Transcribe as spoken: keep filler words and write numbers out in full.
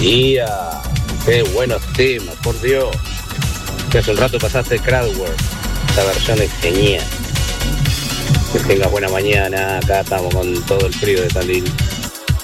María, qué buenos temas, por Dios. Que hace un rato pasaste Crowdwork. Esta versión es genial. Que tengas buena mañana. Acá estamos con todo el frío de Tandil.